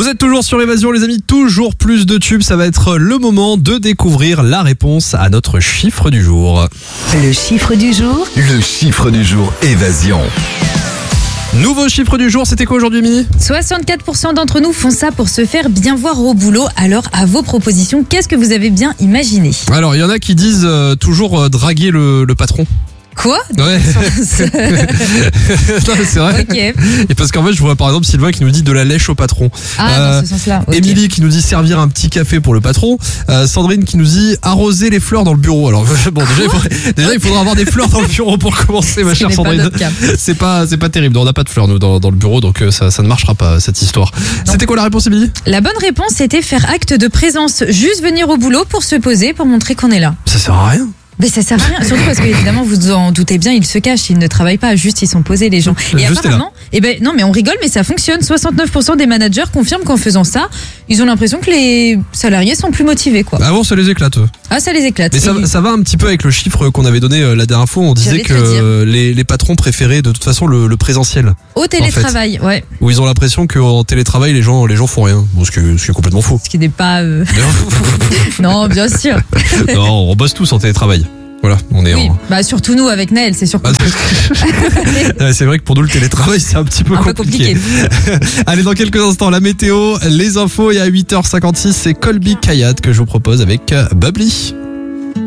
Vous êtes toujours sur Évasion les amis, toujours plus de tubes, ça va être le moment de découvrir la réponse à notre chiffre du jour. Le chiffre du jour. Le chiffre du jour Évasion. Nouveau chiffre du jour, c'était quoi aujourd'hui Mini ? 64% d'entre nous font ça pour se faire bien voir au boulot. Alors, à vos propositions, qu'est-ce que vous avez bien imaginé ? Alors il y en a qui disent toujours draguer le patron. Quoi ? Ouais. Non, c'est vrai. Ok. Et parce qu'en fait je vois par exemple Sylvain qui nous dit de la lèche au patron. Ah, dans ce sens-là. Ok. Émilie qui nous dit servir un petit café pour le patron. Sandrine qui nous dit arroser les fleurs dans le bureau. Alors bon déjà il faudra avoir des fleurs dans le bureau pour commencer ma chère n'est pas Sandrine. notre cas. C'est pas terrible. On n'a pas de fleurs nous dans le bureau donc ça ne marchera pas cette histoire. Non. C'était quoi la réponse Émilie ? La bonne réponse, c'était faire acte de présence. Juste venir au boulot pour se poser, pour montrer qu'on est là. Ça sert à rien. Mais ça sert à rien, surtout parce que évidemment vous en doutez bien, ils se cachent, ils ne travaillent pas, juste ils sont posés les gens. Et Juste apparemment, non mais on rigole, mais ça fonctionne. 69% des managers confirment qu'en faisant ça, ils ont l'impression que les salariés sont plus motivés quoi. Avant ça les éclate. Ah ça les éclate. Mais ça va un petit peu avec le chiffre qu'on avait donné la dernière fois. On disait J'allais te que les patrons préféraient de toute façon le présentiel. Au télétravail, ouais. Où ils ont l'impression qu'en télétravail les gens font rien. Bon, ce qui est complètement faux. Ce qui n'est pas. Non, bien sûr. Non, on bosse tous en télétravail. Voilà, on est Oui, en. surtout nous avec Naël, c'est sûr. C'est vrai que pour nous le télétrravil c'est un petit peu compliqué. Allez, dans quelques instants la météo, les infos et à 8h56 c'est Colby Kayat que je vous propose avec Bubbly.